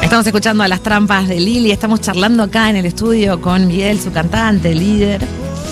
Estamos escuchando a Las Trampas de Lili. Estamos charlando acá en el estudio con Miguel, su cantante, líder.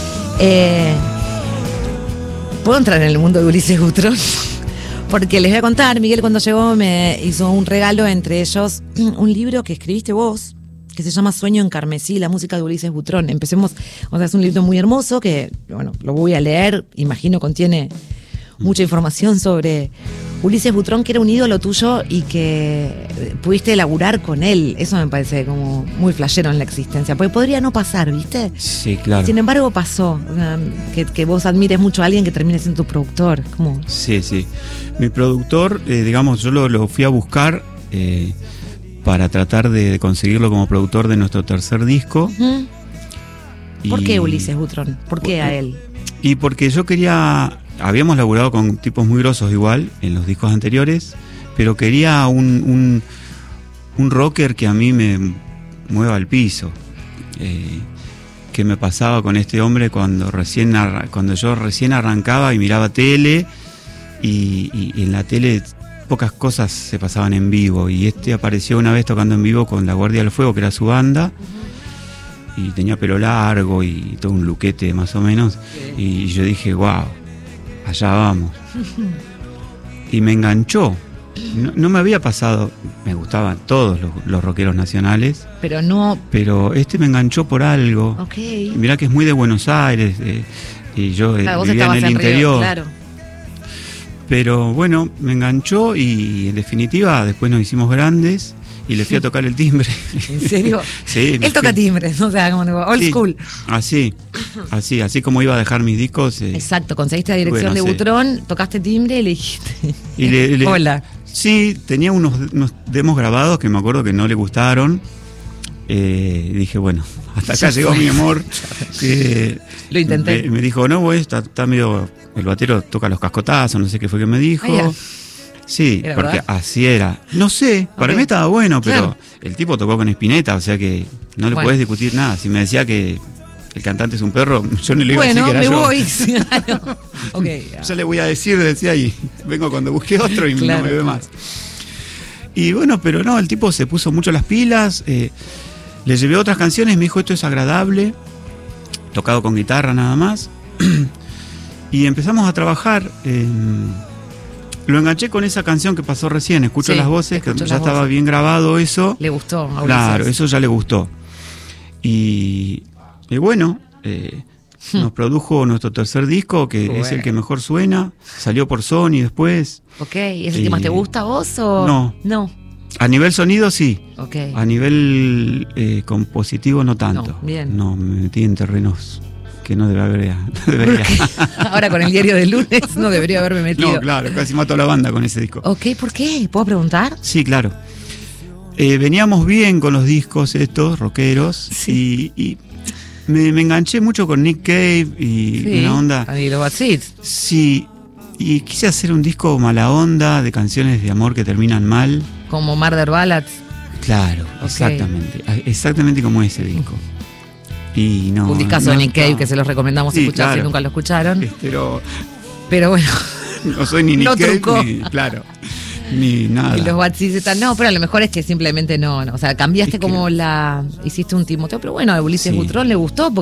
¿Puedo entrar en el mundo de Ulises Butrón? Porque les voy a contar, Miguel cuando llegó me hizo un regalo, entre ellos un libro que escribiste vos, que se llama Sueño en Carmesí, la música de Ulises Butrón. Empecemos, o sea, es un libro muy hermoso que, bueno, lo voy a leer, imagino contiene mucha información sobre Ulises Butrón, que era un ídolo tuyo y que pudiste laburar con él. Eso me parece como muy flashero en la existencia, porque podría no pasar, ¿viste? Sí, claro. Sin embargo pasó, o sea, que vos admires mucho a alguien que termine siendo tu productor. ¿Cómo? Sí, sí. Mi productor, digamos, yo lo fui a buscar para tratar de conseguirlo como productor de nuestro tercer disco. Uh-huh. ¿Por qué Ulises Butrón? ¿Por qué a él? Y porque yo quería... Habíamos laburado con tipos muy grosos igual en los discos anteriores, pero quería un rocker que a mí me mueva el piso. ¿Qué me pasaba con este hombre cuando yo recién arrancaba y miraba tele y en la tele pocas cosas se pasaban en vivo, y este apareció una vez tocando en vivo con La Guardia del Fuego, que era su banda, y tenía pelo largo y todo un luquete más o menos, y yo dije, wow, allá vamos. Y me enganchó. No me había pasado, me gustaban todos los rockeros nacionales, pero este me enganchó por algo. Okay. Mirá que es muy de Buenos Aires, y yo vivía en el interior. Río, claro. Pero bueno, me enganchó y en definitiva después nos hicimos grandes y le fui a tocar el timbre. ¿En serio? Sí. Él toca timbres, o sea, como old school. Así como iba a dejar mis discos. Exacto, conseguiste la dirección de Butrón, tocaste timbre y le dijiste hola. Sí, tenía unos demos grabados que me acuerdo que no le gustaron. Dije, bueno, hasta acá llegó mi amor. Lo intenté. Me dijo, no, güey, está medio... El batero toca los cascotazos, no sé qué fue que me dijo. Sí, porque verdad, así era. No sé, para mí estaba bueno, pero claro, el tipo tocó con Spinetta, o sea que no le podés discutir nada. Si me decía que el cantante es un perro, yo no le iba a decir que era yo. Bueno, me voy. Okay, ya le voy a decir, decía, y vengo cuando busqué otro y no me ve más. Y bueno, pero no, el tipo se puso mucho las pilas, le llevé otras canciones, me dijo, esto es agradable, tocado con guitarra nada más. Y empezamos a trabajar. Lo enganché con esa canción que pasó recién, Escucho las voces, que ya estaba bien grabado eso. Le gustó. Claro, eso ya le gustó. Y bueno, nos produjo nuestro tercer disco, que es el que mejor suena. Salió por Sony después. Ok, ¿es el que más te gusta a vos o...? No. A nivel sonido sí. Okay. A nivel compositivo no tanto. No, bien. No, me metí en terrenos que no debería. Ahora con el diario del lunes no debería haberme metido. No, claro, casi mato a la banda con ese disco. Ok, ¿por qué? ¿Puedo preguntar? Sí, claro. Veníamos bien con los discos estos, rockeros, sí. y me enganché mucho con Nick Cave y una onda... ¿Y los Bad Seeds? Sí, y quise hacer un disco mala onda, de canciones de amor que terminan mal. ¿Como Murder Ballads? Claro, exactamente como ese disco. Y no, un discazo de Nick Cave que se los recomendamos escuchar si nunca lo escucharon. Pero bueno. No soy ni Nick Cave, ni nada. Y los Bad Seeds están. No, pero a lo mejor es que simplemente no. O sea, cambiaste como hiciste un Timoteo, pero bueno, a Ulises Butrón le gustó.